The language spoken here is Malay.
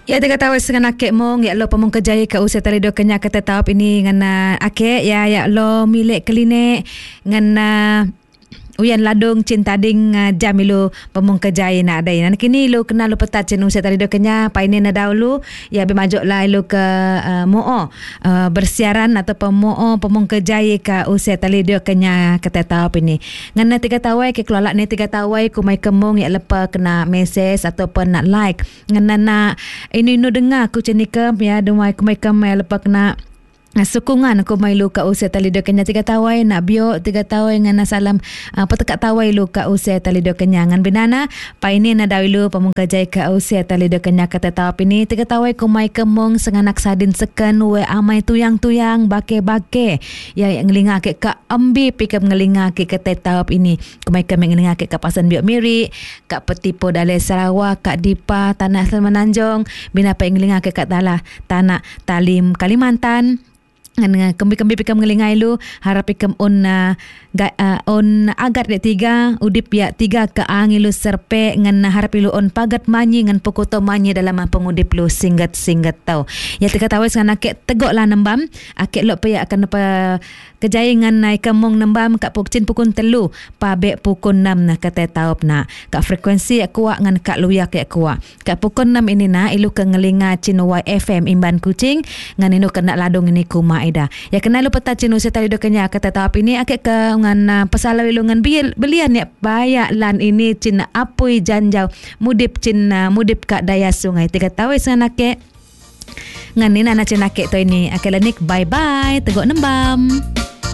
Ya tiga tahu dengan akek mong ya lo pemong kejaya ke usia tali do kenya kata tahu ini dengan akek ya lo milik klinik dengan uyan ladung cinta ding jamilu pemong kejaya nak ada nan kini lu kenal lu petat cin usia tali do kenya paine na dahulu ya bemajok lah lu ke moo bersiaran atau moo pemong kejaya ke usia tali do kenya kata tahu ini ngana tiga tahu ke kelola ni tiga tahu ku mai kemong ya lepa kena message ataupun nak like ngana na ini nu dengar aku cenikam ya dumai ku mai kam ya lepa kena sokongan aku mai lu ka usia tali do kenya tiga tawai nak bio tiga tawai ngana salam petekat tawai lu ka usia tali do kenya ngan binana paine na dawilu pamungkajai ka usia tali do kenya kata taw pini tiga tawai ku mai kemong senganak sadin seken we amai tuyang-tuyang bake-bake ya ngelinga ke ka ambi pikap ngelinga ke kata taw ini ku mai kemeng ngelinga ke ka pasan bio miri ka petipo dale Sarawak ka dipa tanah Semenanjung bina pa ngelinga ke ka tanah Talim Kalimantan dengan kembi-kembi pikam ngelingai lu harap pikam on agat de tiga udip ya tiga ke angilu serpe ngan harap lu on pagat manyi ngan pokoto manyi dalam pengudip lu singgat tau ya tiga tahu ngan akek tegok lah nembam akek lo pe akan apa kejaya ngan naik kemong nembam kak pukcin pukun telu pabek pukun 6 nah kata tahu na kak frekuensi kuat ngan kak luyak ya kuat kak pukun 6 ini na ilu ke ngelinga Cino YFM Imban Kucing ngan inu kena ladung ini kuma ya kenal lu peta cinu setali do kenya kata tahu ini akek ke ngan pasal lu ngan belian ya bayak lan ini cina apui janjau mudip cina mudip ka daya sungai tiga tahu sana akek ngan ni nana cina akek to ini akek lenik bye bye tegok nembam.